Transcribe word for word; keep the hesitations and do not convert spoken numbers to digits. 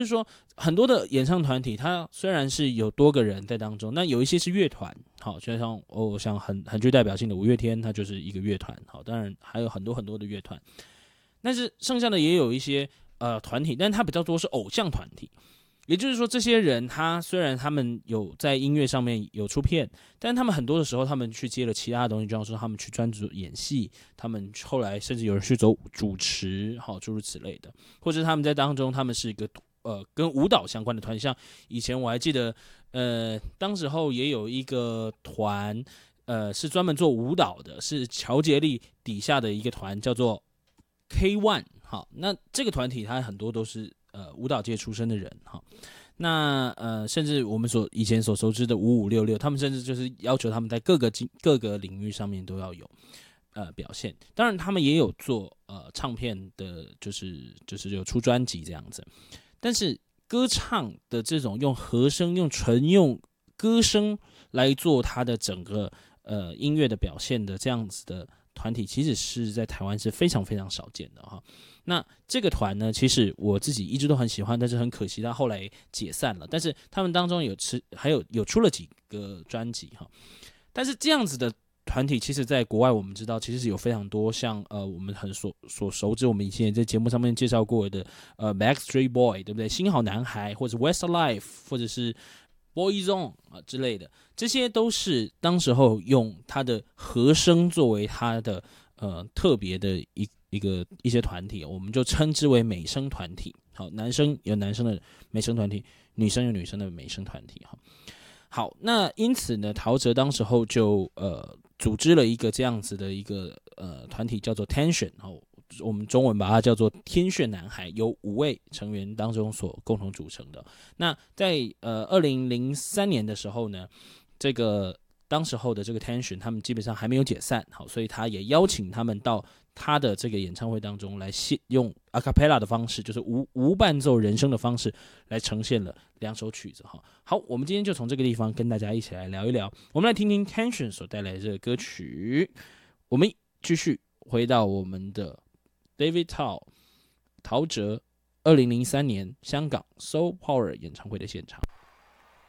就是说很多的演唱团体，它虽然是有多个人在当中，那有一些是乐团，好，就像哦，像很很具代表性的五月天，它就是一个乐团，好，当然还有很多很多的乐团，但是剩下的也有一些呃团体，但它比较多是偶像团体。也就是说，这些人他虽然他们有在音乐上面有出片，但他们很多的时候，他们去接了其他的东西，就像说他们去专注演戏，他们后来甚至有人去走主持，好诸如此类的，或者他们在当中，他们是一个呃跟舞蹈相关的团，像以前我还记得，呃，当时候也有一个团，呃，是专门做舞蹈的，是乔杰利底下的一个团，叫做 K One。好，那这个团体它很多都是呃舞蹈界出身的人哈。那呃，甚至我们所以前所熟知的五五六六，他们甚至就是要求他们在各个各个领域上面都要有呃表现。当然，他们也有做呃唱片的，就是就是有出专辑这样子。但是歌唱的这种用和声、用纯用歌声来做它的整个呃音乐的表现的这样子的团体，其实是在台湾是非常非常少见的哈。那这个团呢，其实我自己一直都很喜欢，但是很可惜，他后来解散了。但是他们当中有吃，还有有出了几个专辑哈。但是这样子的团体，其实在国外我们知道，其实是有非常多像呃我们很所所熟知，我们以前也在节目上面介绍过的呃 Backstreet Boy， 对不对？新好男孩，或者 Westlife， 或者是 Boyzone 啊之类的，这些都是当时候用他的和声作为他的呃特别的一一个一些团体，我们就称之为美声团体。好，男生有男生的美声团体，女生有女生的美声团体。哈，好，那因此呢，陶喆当时候就呃组织了一个这样子的一个呃团体，叫做 Tension。好，我们中文把它叫做天炫男孩，由五位成员当中所共同组成的。那在呃二零零三年的时候呢，这个当时候的这个 Tension 他们基本上还没有解散，好，所以他也邀请他们到他的这个演唱会当中来用 a cappella 的方式，就是无无伴奏人声的方式来呈现了两首曲子哈。好，我们今天就从这个地方跟大家一起来聊一聊，我们来听听 Tension 所带来的这个歌曲。我们继续回到我们的 David Tao 陶喆二零零三年香港 Soul Power 演唱会的现场。